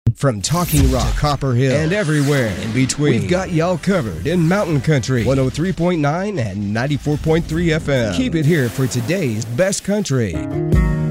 From Talking Rock to Copper Hill and everywhere in between, we've got y'all covered in Mountain Country 103.9 and 94.3 FM. Keep it here for today's best country.